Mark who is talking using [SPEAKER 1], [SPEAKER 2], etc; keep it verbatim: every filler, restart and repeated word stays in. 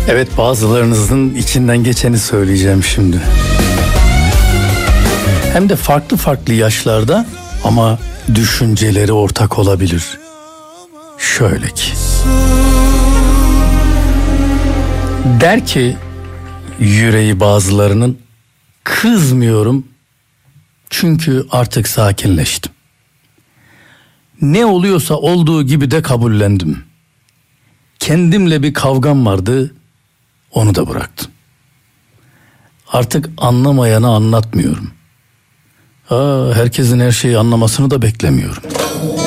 [SPEAKER 1] Evet, bazılarınızın içinden geçeni söyleyeceğim şimdi. Hem de farklı farklı yaşlarda ama düşünceleri ortak olabilir. Şöyle ki. Der ki yüreği bazılarının, kızmıyorum çünkü artık sakinleştim. Ne oluyorsa olduğu gibi de kabullendim. Kendimle bir kavgam vardı, onu da bıraktım. Artık anlamayana anlatmıyorum. Aa, herkesin her şeyi anlamasını da beklemiyorum.